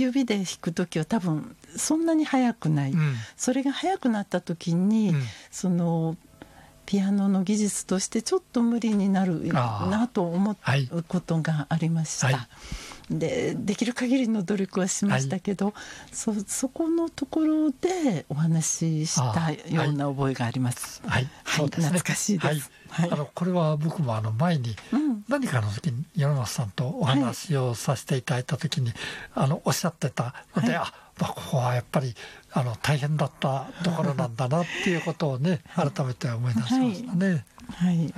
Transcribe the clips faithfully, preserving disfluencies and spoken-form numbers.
指で弾く時は多分そんなに速くない、うん、それが速くなった時に、うん、そのピアノの技術としてちょっと無理になるなと思うことがありました、はいはい、で, できる限りの努力はしましたけど、はい、そ, そこのところでお話ししたような覚えがあります。 はい、はい、そうですね、 懐かしいです、 はい、あのこれは僕もあの前に何かの時に米松さんとお話をさせていただいた時に、はい、あのおっしゃってたので、はい、あ、まあ、ここはやっぱりあの大変だったところなんだなっていうことをね改めて思い出しましたね。 はい、はいはい、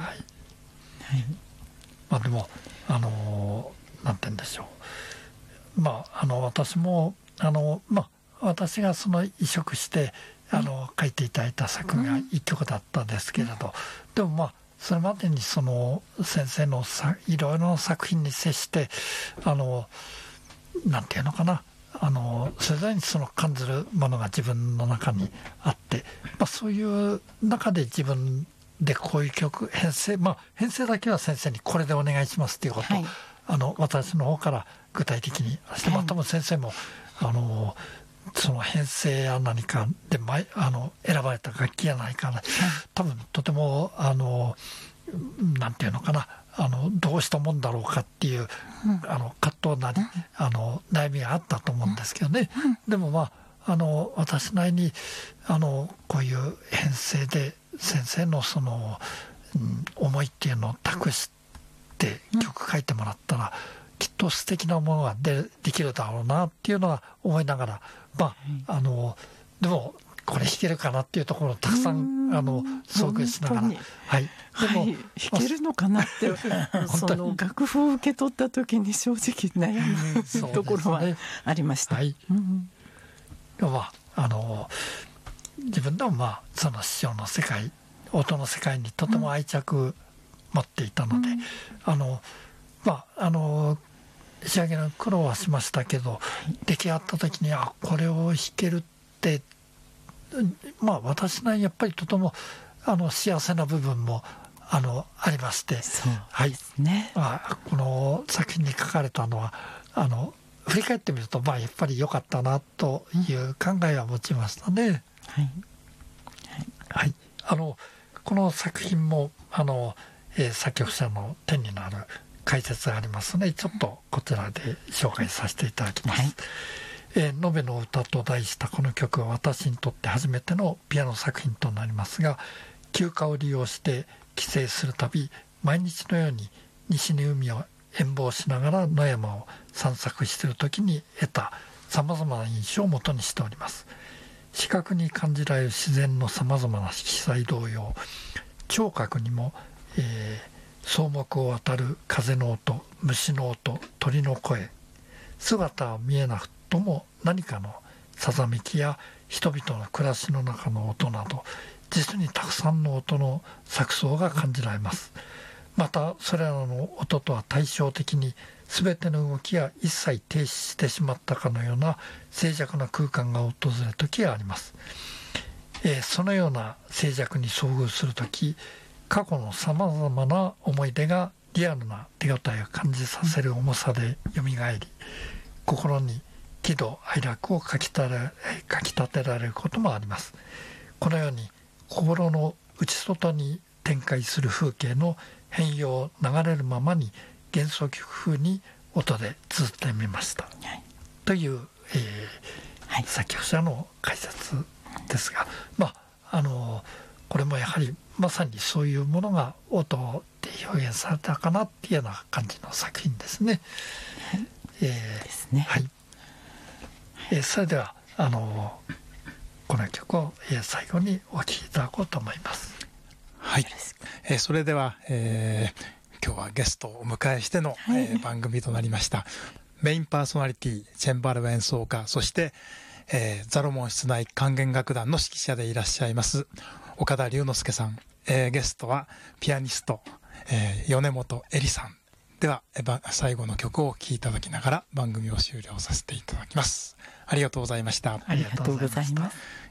まあ、でもあのなんて言うんでしょう、まあ、あの私もあの、まあ、私がその移植してあの書いていただいた作が一曲だったんですけれど、でもまあそれまでにその先生のさいろいろな作品に接してあのなんていうのかな、あのそれぞれにその感じるものが自分の中にあって、まあ、そういう中で自分でこういう曲編成、まあ、編成だけは先生にこれでお願いしますっていうことを、はい、あの私の方から具体的にして、まあ、多分先生もあのその編成や何かであの選ばれた楽器やないかな、多分とてもあのなんていうのかな、あのどうしたもんだろうかっていう、うん、あの葛藤なり、うん、あの悩みがあったと思うんですけどね、うん、でもまああの私なりにあのこういう編成で先生のその、うん、思いっていうのを託して曲書いてもらったら、きっと素敵なものが で, できるだろうなっていうのは思いながら、まああのでもこれ弾けるかなっていうところをたくさんあの遭遇しながら、はい、でも、 はい、弾けるのかなってその楽譜を受け取った時に正直悩む、うん、ところはありました。 はい、うん、でもまああの自分でもまあその師匠の世界、音の世界にとても愛着持っていたので、うん、あのまああの仕上げの苦労はしましたけど、出来上がった時にあこれを弾けるってまあ私なりにやっぱりとてもあの幸せな部分もあのありまして、 そうですね、 はい、まあ、この作品に書かれたのはあの振り返ってみるとまあやっぱり良かったなという考えは持ちましたね。はい、 はいはい、あのこの作品もあの、えー、作曲者の手になる解説がありますので、ちょっとこちらで紹介させていただきます。はい、えー、延べの歌と題したこの曲は私にとって初めてのピアノ作品となりますが、休暇を利用して帰省するたび毎日のように西に海を遠望しながら野山を散策している時に得たさまざまな印象をもとにしております。視覚に感じられる自然のさまざまな色彩同様、聴覚にも、えー草木を渡る風の音、虫の音、鳥の声、姿は見えなくとも何かのさざめきや人々の暮らしの中の音など、実にたくさんの音の錯綜が感じられます。またそれらの音とは対照的に全ての動きが一切停止してしまったかのような静寂な空間が訪れる時があります。えー、そのような静寂に遭遇するとき、過去のさまざまな思い出がリアルな手応えを感じさせる重さでよみがえり、心に喜怒哀楽をかきたれ、かき立てられることもあります。このように心の内外に展開する風景の変容を流れるままに幻想曲風に音で綴ってみました、はい、という、えーはい、作曲者の解説ですが、まああのこれもやはりまさにそういうものが音で表現されたかなっていうような感じの作品ですね。はい、えー、ですね。はい。えー、それではあのこの曲を、えー、最後にお聴きいただこうと思います。 はい。えー、それでは、えー、今日はゲストをお迎えしての、はい、えー、番組となりました。メインパーソナリティチェンバル演奏家、そして、えー、ザロモン室内管弦楽団の指揮者でいらっしゃいます岡田龍之介さん、えー、ゲストはピアニスト、えー、米本恵里さんでは最後の曲をお聴きいただきながら番組を終了させていただきます。ありがとうございました。 ありがとうございます。